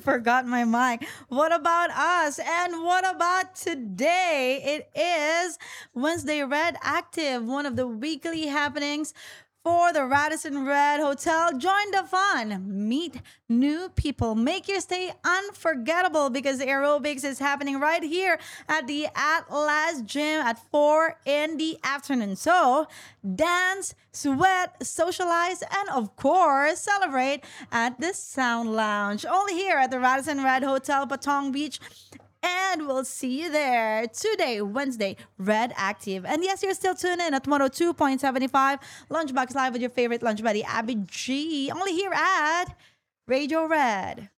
forgot my mic. What about us? And what about today? It is Wednesday Red Active, one of the weekly happenings for the Radisson Red Hotel. Join the fun, meet new people, make your stay unforgettable because aerobics is happening right here at the Atlas Gym at 4 in the afternoon. So, dance, sweat, socialize, and of course, celebrate at the Sound Lounge. Only here at the Radisson Red Hotel, Patong Beach. And we'll see you there today, Wednesday, Red Active. And yes, you're still tuned in at 102.75 Lunchbox Live with your favorite lunch buddy, Abby G. Only here at Radio Red.